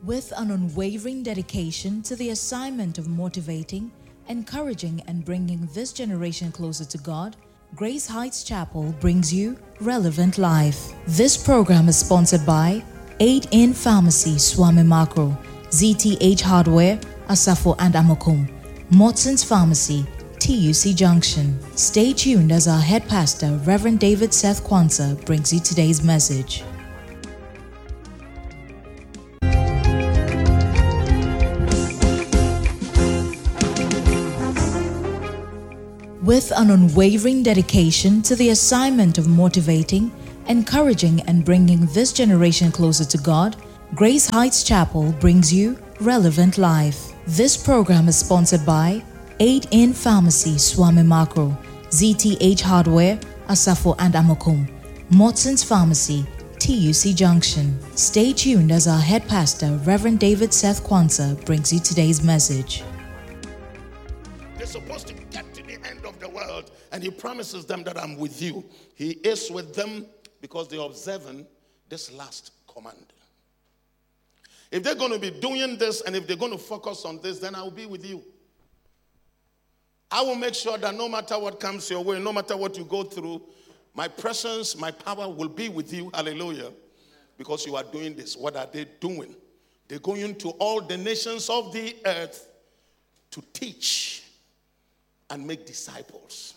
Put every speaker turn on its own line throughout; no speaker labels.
With an unwavering dedication to the assignment of motivating, encouraging, and bringing this generation closer to God, Grace Heights Chapel brings you Relevant Life. This program is sponsored by Aid in Pharmacy, Swami Makro, ZTH Hardware, Asafo and Amokum, Motson's Pharmacy, TUC Junction. Stay tuned as our head pastor, Reverend David Seth Kwanzaa, brings you today's message. With an unwavering dedication to the assignment of motivating, encouraging, and bringing this generation closer to God, Grace Heights Chapel brings you Relevant Life. This program is sponsored by Aid in Pharmacy, Swami Makro, ZTH Hardware, Asafo and Amokum, Motson's Pharmacy, TUC Junction. Stay tuned as our head pastor, Reverend David Seth Kwanzaa, brings you today's message.
They're supposed to get to the end of the world, and he promises them that I'm with you. He is with them because they're observing this last command. If they're going to be doing this, and if they're going to focus on this, then I'll be with you. I will make sure that no matter what comes your way, no matter what you go through, my presence, my power will be with you. Hallelujah. Because you are doing this. What are they doing? They're going to all the nations of the earth to teach and make disciples.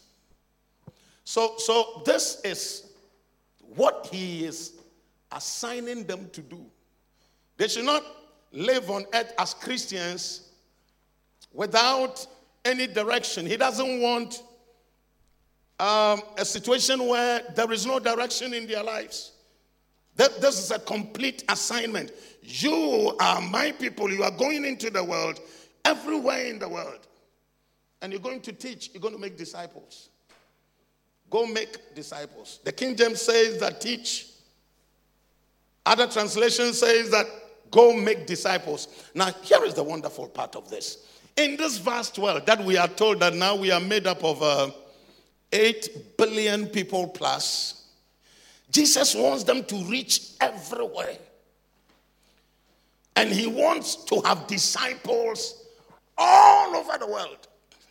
So this is what he is assigning them to do. They should not live on earth as Christians without any direction. He doesn't want a situation where there is no direction in their lives. This is a complete assignment. You are my people. You are going into the world, everywhere in the world. And you're going to teach. You're going to make disciples. Go make disciples. The King James says that teach. Other translation says that go make disciples. Now, here is the wonderful part of this. In this vast world that we are told that now we are made up of 8 billion people plus, Jesus wants them to reach everywhere. And he wants to have disciples all over the world.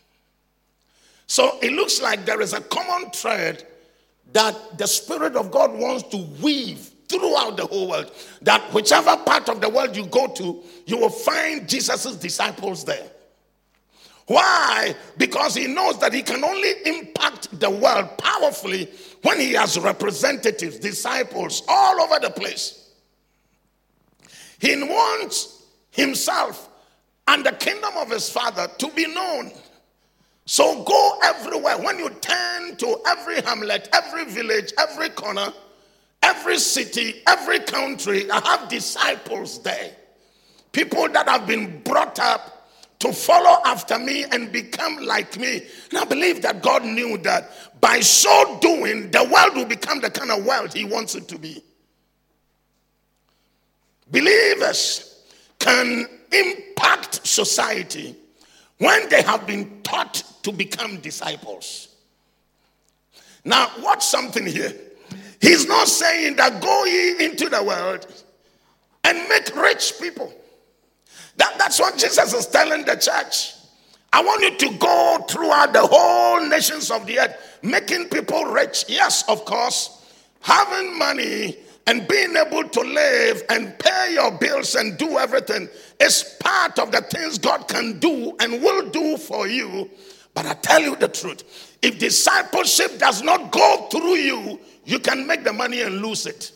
So it looks like there is a common thread that the Spirit of God wants to weave throughout the whole world. That whichever part of the world you go to, you will find Jesus' disciples there. Why? Because he knows that he can only impact the world powerfully when he has representatives, disciples all over the place. He wants himself and the kingdom of his Father to be known. So go everywhere. When you turn to every hamlet, every village, every corner, every city, every country, I have disciples there. People that have been brought up to follow after me and become like me. And I believe that God knew that by so doing, the world will become the kind of world he wants it to be. Believers can impact society when they have been taught to become disciples. Now, watch something here. He's not saying that go ye into the world and make rich people. That's what Jesus is telling the church. I want you to go throughout the whole nations of the earth, making people rich. Yes, of course, having money and being able to live and pay your bills and do everything is part of the things God can do and will do for you. But I tell you the truth, if discipleship does not go through you, you can make the money and lose it.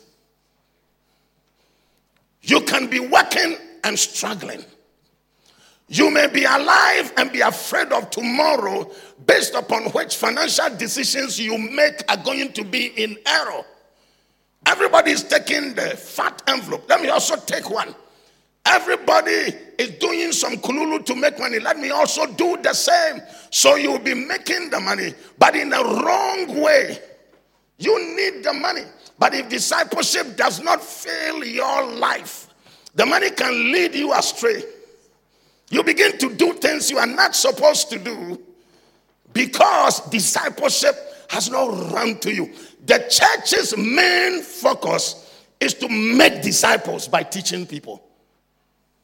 You can be working and struggling. You may be alive and be afraid of tomorrow based upon which financial decisions you make are going to be in error. Everybody is taking the fat envelope. Let me also take one. Everybody is doing some kululu to make money. Let me also do the same. So you'll be making the money, but in a wrong way. You need the money. But if discipleship does not fill your life, the money can lead you astray. You begin to do things you are not supposed to do because discipleship has not run to you. The church's main focus is to make disciples by teaching people.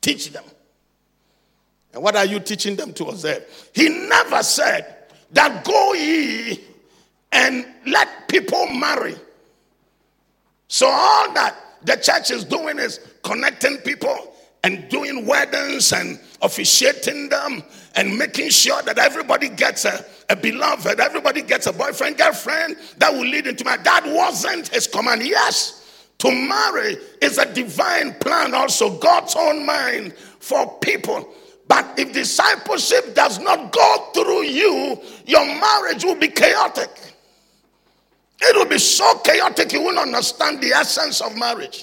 Teach them. And what are you teaching them to observe? He never said that go ye and let people marry. So all that the church is doing is connecting people and doing weddings and officiating them and making sure that everybody gets a beloved, everybody gets a boyfriend, girlfriend that will lead into marriage. That wasn't his command. Yes, to marry is a divine plan also, God's own mind for people. But if discipleship does not go through you, your marriage will be chaotic. It will be so chaotic you won't understand the essence of marriage.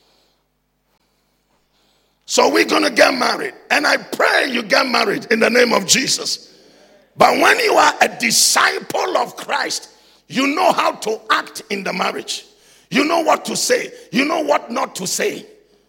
So we're going to get married. And I pray you get married in the name of Jesus. But when you are a disciple of Christ, you know how to act in the marriage. You know what to say. You know what not to say.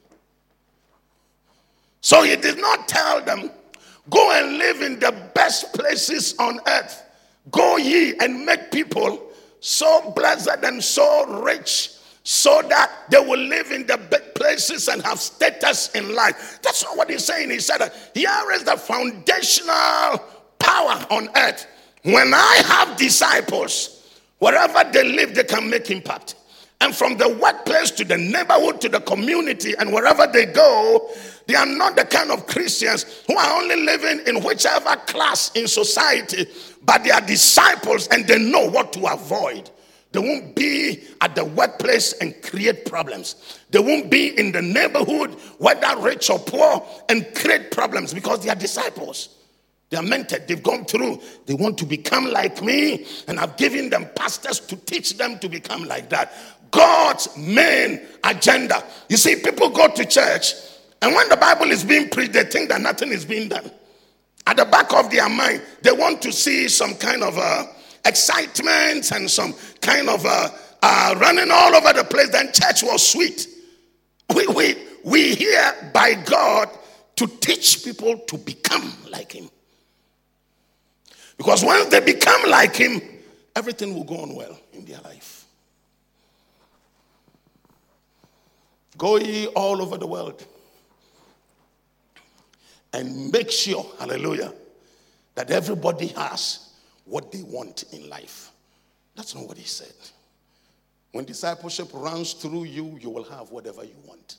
So he did not tell them, go and live in the best places on earth. Go ye and make people so blessed and so rich, so that they will live in the big places and have status in life. That's not what he's saying. He said, here is the foundational power on earth. When I have disciples, wherever they live, they can make impact. And from the workplace to the neighborhood to the community and wherever they go, they are not the kind of Christians who are only living in whichever class in society, but they are disciples and they know what to avoid. They won't be at the workplace and create problems. They won't be in the neighborhood, whether rich or poor, and create problems because they are disciples. They are mentored. They've gone through. They want to become like me, and I've given them pastors to teach them to become like that. God's main agenda. You see, people go to church, and when the Bible is being preached, they think that nothing is being done. At the back of their mind, they want to see some kind of excitement and some kind of running all over the place. Then church was sweet. We here by God to teach people to become like him. Because once they become like him, everything will go on well in their life. Go ye all over the world and make sure, hallelujah, that everybody has what they want in life. That's not what he said. When discipleship runs through you, you will have whatever you want.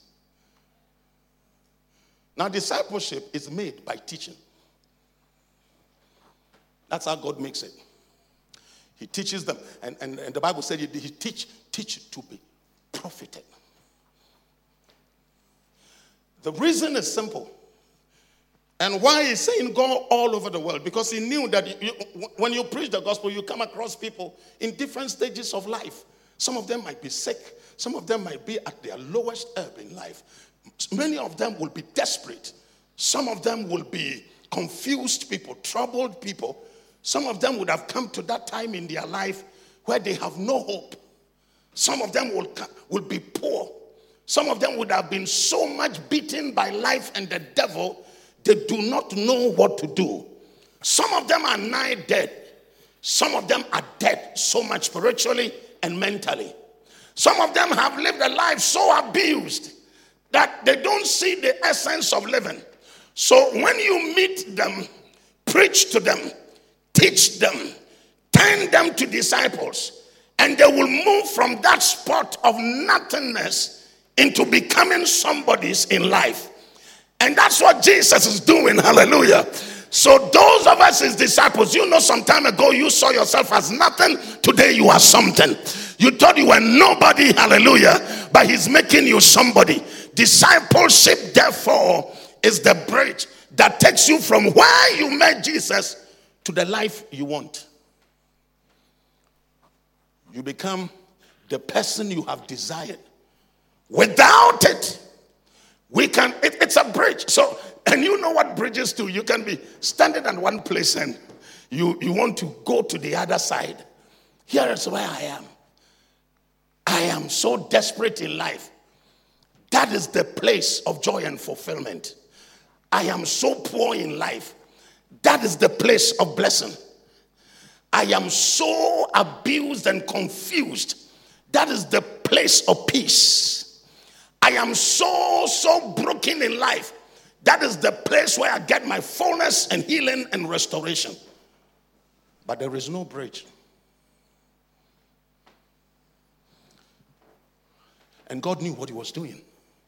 Now, discipleship is made by teaching. That's how God makes it. He teaches them. And the Bible said he teach to be profited. The reason is simple. And why he's saying go all over the world? Because he knew that when you preach the gospel, you come across people in different stages of life. Some of them might be sick. Some of them might be at their lowest ebb in life. Many of them will be desperate. Some of them will be confused people, troubled people. Some of them would have come to that time in their life where they have no hope. Some of them will be poor. Some of them would have been so much beaten by life and the devil, they do not know what to do. Some of them are nigh dead. Some of them are dead so much spiritually and mentally. Some of them have lived a life so abused that they don't see the essence of living. So when you meet them, preach to them, teach them, turn them to disciples, and they will move from that spot of nothingness into becoming somebody's in life. And that's what Jesus is doing. Hallelujah. So those of us as disciples, you know, some time ago you saw yourself as nothing. Today you are something. You thought you were nobody. Hallelujah. But he's making you somebody. Discipleship, therefore, is the bridge that takes you from where you met Jesus to the life you want. You become the person you have desired. Without it, it's a bridge. So, and you know what bridges do. You can be standing at one place and you want to go to the other side. Here is where I am. I am so desperate in life. That is the place of joy and fulfillment. I am so poor in life. That is the place of blessing. I am so abused and confused. That is the place of peace. I am so broken in life. That is the place where I get my fullness and healing and restoration. But there is no bridge. And God knew what he was doing.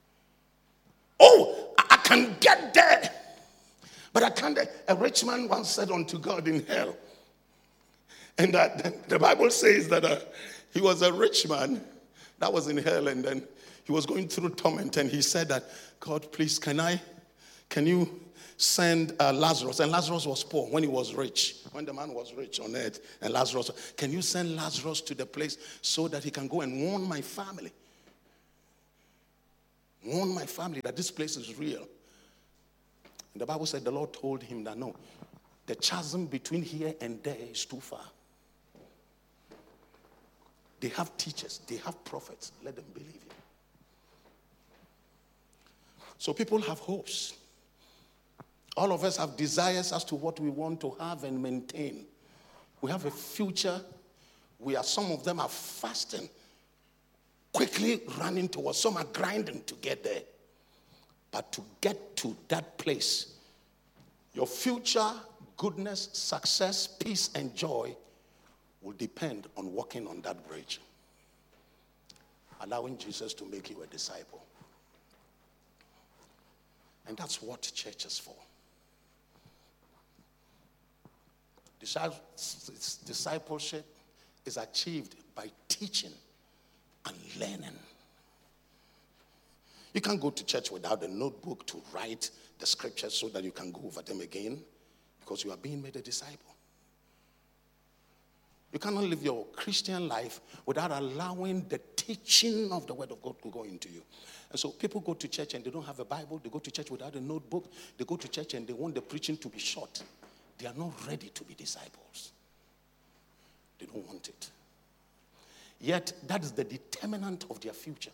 Oh, I can get there. But I can't. A rich man once said unto God in hell. And the Bible says that he was a rich man that was in hell. And then he was going through torment. And he said that, God, please, can you send Lazarus? And Lazarus was poor when he was rich. When the man was rich on earth. And Lazarus, can you send Lazarus to the place so that he can go and warn my family? Warn my family that this place is real. And the Bible said the Lord told him that no, the chasm between here and there is too far. They have teachers, they have prophets. Let them believe you. So people have hopes. All of us have desires as to what we want to have and maintain. We have a future. Some of them are fasting, quickly running towards. Some are grinding to get there. But to get to that place, your future, goodness, success, peace, and joy will depend on walking on that bridge. Allowing Jesus to make you a disciple. And that's what church is for. Discipleship is achieved by teaching and learning. You can't go to church without a notebook to write the scriptures so that you can go over them again, because you are being made a disciple. You cannot live your Christian life without allowing the teaching of the word of God to go into you. And so people go to church and they don't have a Bible. They go to church without a notebook. They go to church and they want the preaching to be short. They are not ready to be disciples. They don't want it. Yet that is the determinant of their future.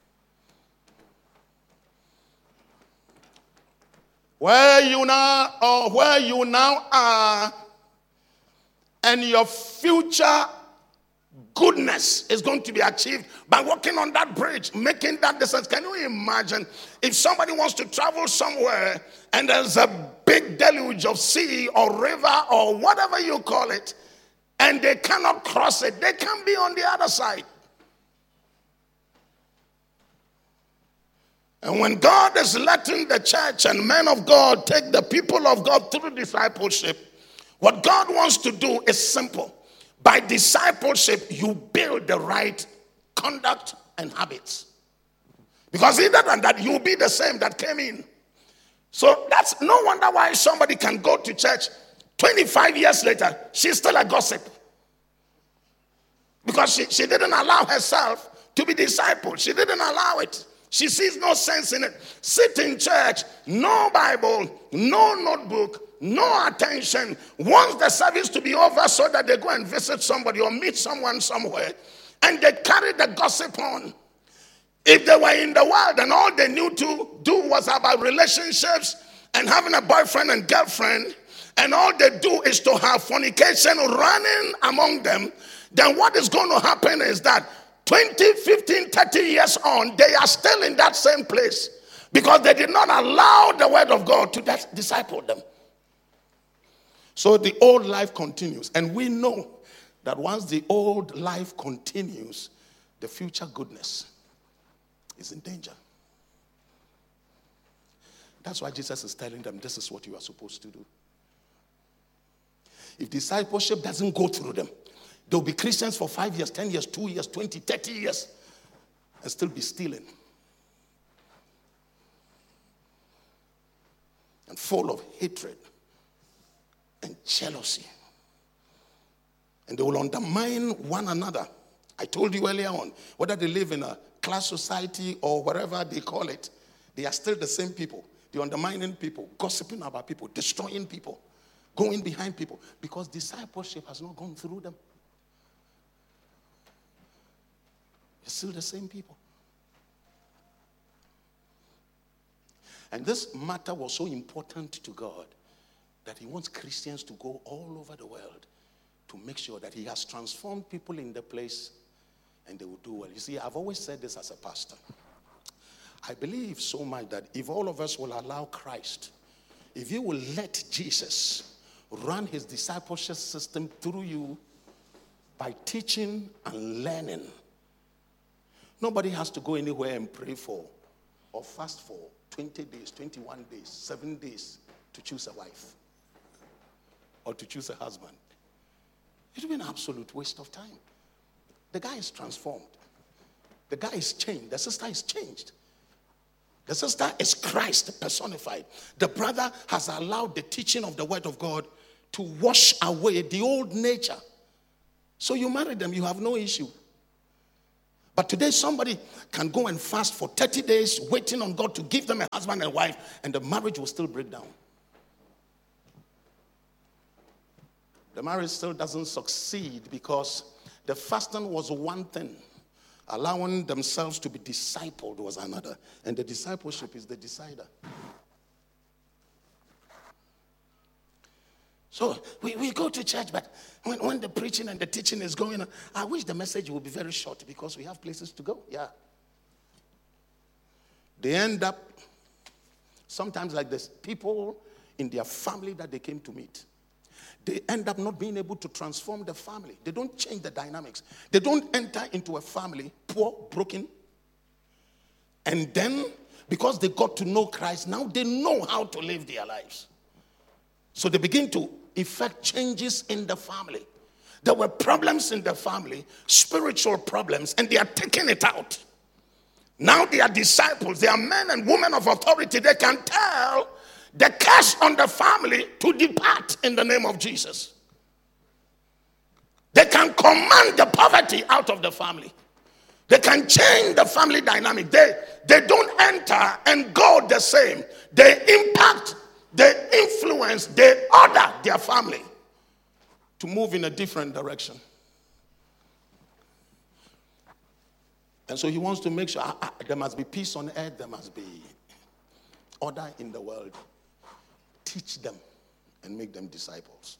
Where you now are, and your future goodness is going to be achieved by walking on that bridge, making that distance. Can you imagine if somebody wants to travel somewhere and there's a big deluge of sea or river or whatever you call it, and they cannot cross it? They can be on the other side. And when God is letting the church and men of God take the people of God through discipleship, what God wants to do is simple. By discipleship, you build the right conduct and habits. Because either than that, you'll be the same that came in. So that's no wonder why somebody can go to church 25 years later, she's still a gossip. Because she didn't allow herself to be discipled. She didn't allow it. She sees no sense in it. Sit in church, no Bible, no notebook, no attention. Wants the service to be over so that they go and visit somebody or meet someone somewhere. And they carry the gossip on. If they were in the world and all they knew to do was about relationships and having a boyfriend and girlfriend, and all they do is to have fornication running among them, then what is going to happen is that 20, 15, 30 years on, they are still in that same place because they did not allow the word of God to disciple them. So the old life continues. And we know that once the old life continues, the future goodness is in danger. That's why Jesus is telling them, this is what you are supposed to do. If discipleship doesn't go through them, they'll be Christians for 5 years, 10 years, 2 years, 20, 30 years, and still be stealing. And full of hatred and jealousy. And they will undermine one another. I told you earlier on, whether they live in a class society or whatever they call it, they are still the same people. They're undermining people, gossiping about people, destroying people, going behind people, because discipleship has not gone through them. They're still the same people. And this matter was so important to God that he wants Christians to go all over the world to make sure that he has transformed people in the place and they will do well. You see, I've always said this as a pastor. I believe so much that if all of us will allow Christ, if you will let Jesus run his discipleship system through you by teaching and learning, nobody has to go anywhere and pray for or fast for 20 days, 21 days, 7 days to choose a wife or to choose a husband. It would be an absolute waste of time. The guy is transformed. The guy is changed. The sister is changed. The sister is Christ personified. The brother has allowed the teaching of the word of God to wash away the old nature. So you marry them, you have no issue. But today somebody can go and fast for 30 days waiting on God to give them a husband and wife, and the marriage will still break down. The marriage still doesn't succeed because the fasting was one thing. Allowing themselves to be discipled was another. And the discipleship is the decider. So we go to church, but when the preaching and the teaching is going on, I wish the message would be very short because we have places to go. Yeah. They end up, sometimes like this, people in their family that they came to meet, they end up not being able to transform the family. They don't change the dynamics. They don't enter into a family poor, broken. And then, because they got to know Christ, now they know how to live their lives. So they begin to effect changes in the family. There were problems in the family, spiritual problems, and they are taking it out. Now they are disciples. They are men and women of authority. They can tell the curse on the family to depart in the name of Jesus. They can command the poverty out of the family. They can change the family dynamic. They don't enter and go the same. They impact, they influence, they order their family to move in a different direction. And so he wants to make sure there must be peace on earth, there must be order in the world. Teach them and make them disciples.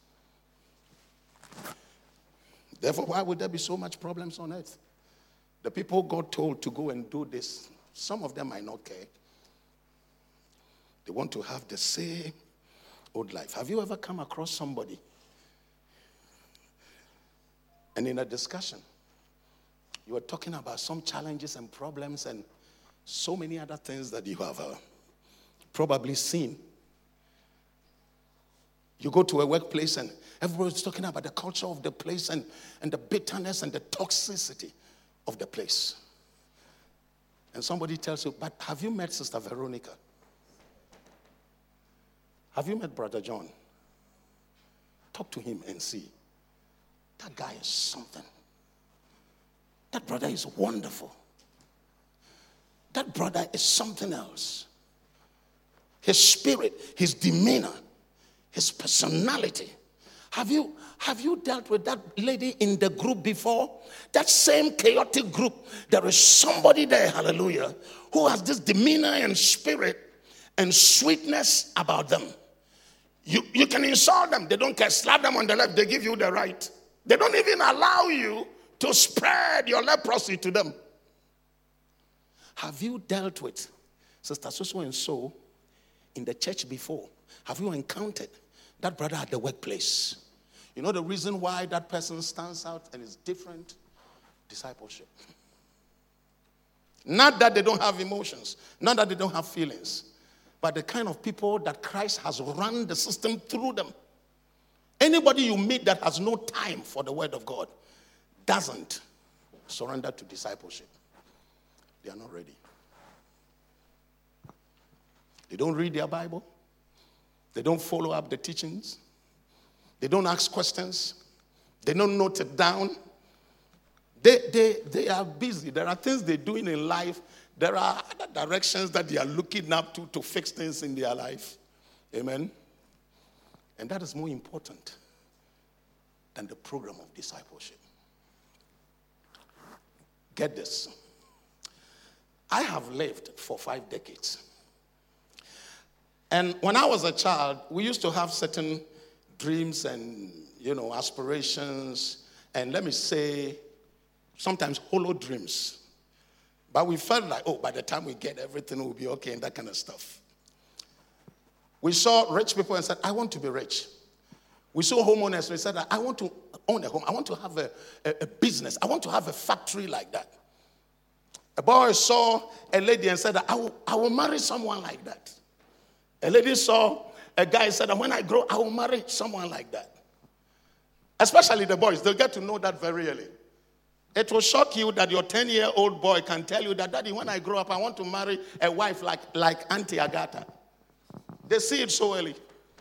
Therefore, why would there be so much problems on earth? The people God told to go and do this, some of them might not care. They want to have the same old life. Have you ever come across somebody and in a discussion, you were talking about some challenges and problems and so many other things that you have probably seen. You go to a workplace and everybody's talking about the culture of the place and the bitterness and the toxicity of the place. And somebody tells you, but have you met Sister Veronica? Have you met Brother John? Talk to him and see. That guy is something. That brother is wonderful. That brother is something else. His spirit, his demeanor, his personality. Have you dealt with that lady in the group before? That same chaotic group. There is somebody there, hallelujah, who has this demeanor and spirit and sweetness about them. You can insult them. They don't care. Slap them on the left. They give you the right. They don't even allow you to spread your leprosy to them. Have you dealt with Sister so and so in the church before? Have you encountered that brother at the workplace? You know the reason why that person stands out and is different? Discipleship. Not that they don't have emotions, not that they don't have feelings, but the kind of people that Christ has run the system through them. Anybody you meet that has no time for the word of God doesn't surrender to discipleship. They are not ready. They don't read their Bible. They don't follow up the teachings. They don't ask questions. They don't note it down. They are busy. There are things they're doing in life. There are other directions that they are looking up to fix things in their life. Amen. And that is more important than the program of discipleship. Get this. I have lived for 5 decades. And when I was a child, we used to have certain dreams and, aspirations. And let me say, sometimes hollow dreams But we felt like, by the time we get everything will be okay and that kind of stuff. We saw rich people and said, I want to be rich. We saw homeowners and we said, I want to own a home. I want to have a business. I want to have a factory like that. A boy saw a lady and said, I will marry someone like that. A lady saw a guy and said, when I grow, I will marry someone like that. Especially the boys, they'll get to know that very early. It will shock you that your 10-year-old boy can tell you that, Daddy, when I grow up, I want to marry a wife like Auntie Agatha. They see it so early.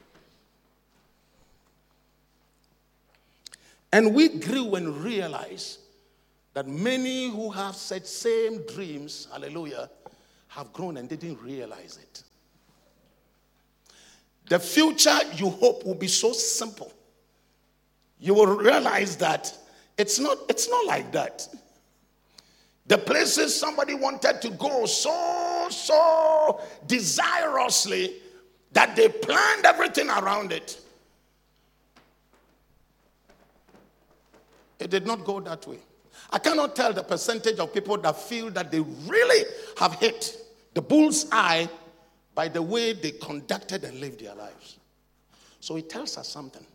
And we grew and realized that many who have such same dreams, hallelujah, have grown and didn't realize it. The future you hope will be so simple. You will realize that it's not like that. The places somebody wanted to go so desirously that they planned everything around it. It did not go that way. I cannot tell the percentage of people that feel that they really have hit the bull's eye by the way they conducted and lived their lives. So it tells us something.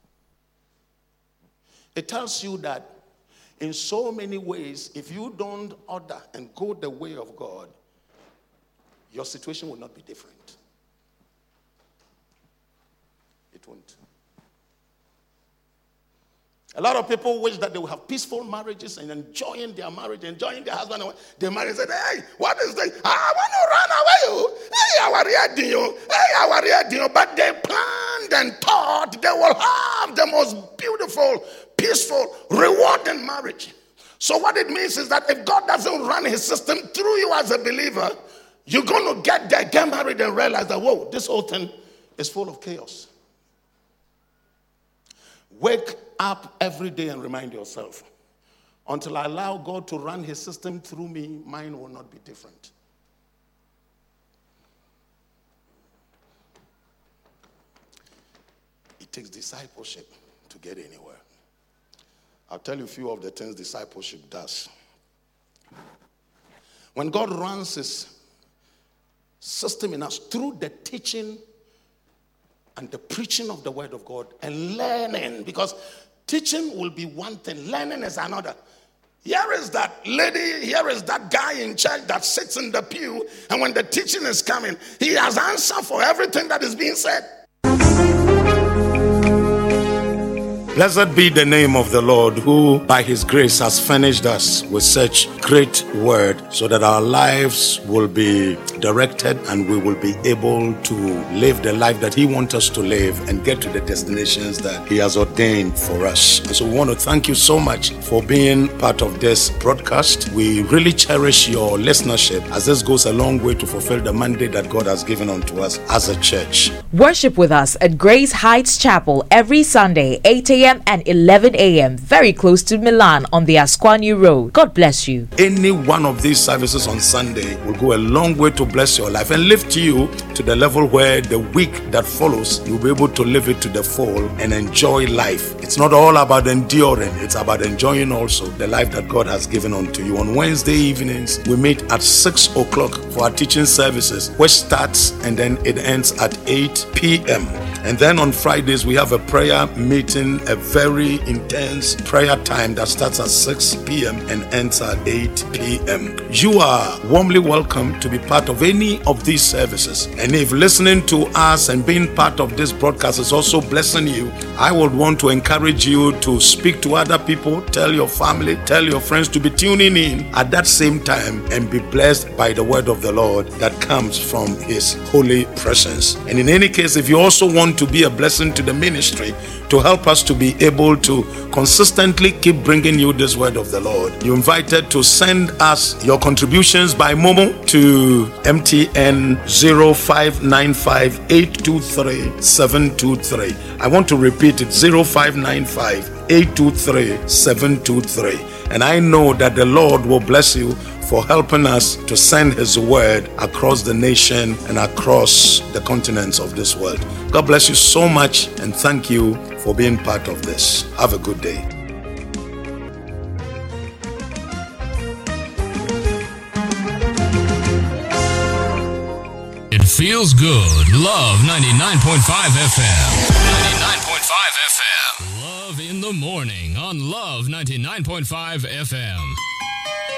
It tells you that in so many ways, if you don't order and go the way of God, your situation will not be different. It won't. A lot of people wish that they will have peaceful marriages and enjoying their marriage, enjoying their husband. They marry and say, hey, what is this? I want to run away. Hey, but they planned and thought they will have the most beautiful, peaceful, rewarding marriage. So what it means is that if God doesn't run his system through you as a believer, you're going to get there, get married and realize that, whoa, this whole thing is full of chaos. Wake up every day and remind yourself, until I allow God to run his system through me, mine will not be different. It takes discipleship to get anywhere. I'll tell you a few of the things discipleship does. When God runs his system in us through the teaching and the preaching of the word of God and learning, because teaching will be one thing, learning is another. Here is that lady, here is that guy in church that sits in the pew, and when the teaching is coming, he has answer for everything that is being said. Blessed be the name of the Lord, who by his grace has furnished us with such great word, so that our lives will be directed and we will be able to live the life that he wants us to live and get to the destinations that he has ordained for us. And so we want to thank you so much for being part of this broadcast. We really cherish your listenership, as this goes a long way to fulfill the mandate that God has given unto us as a church.
Worship with us at Grace Heights Chapel every Sunday, 8 a.m. and 11 a.m. very close to Milan on the Asquanu Road. God bless you.
Any one of these services on Sunday will go a long way to bless your life and lift you to the level where the week that follows, you'll be able to live it to the full and enjoy life. It's not all about enduring, it's about enjoying also the life that God has given unto you. On Wednesday evenings, we meet at 6 o'clock for our teaching services, which starts and then it ends at 8 p.m. And then on Fridays, we have a prayer meeting, a very intense prayer time that starts at 6 p.m. and ends at 8 p.m. You are warmly welcome to be part of any of these services. And if listening to us and being part of this broadcast is also blessing you, I would want to encourage you to speak to other people, tell your family, tell your friends to be tuning in at that same time and be blessed by the word of the Lord that comes from his holy presence. And in any case, if you also want to be a blessing to the ministry, to help us to be able to consistently keep bringing you this word of the Lord, you're invited to send us your contributions by Momo to MTN 0595 823 723. I want to repeat it, 0595 823 723. And I know that the Lord will bless you for helping us to send his word across the nation and across the continents of this world. God bless you so much, and thank you for being part of this. Have a good day.
feels good. Love 99.5 FM. 99.5 FM. Love in the morning on Love 99.5 FM.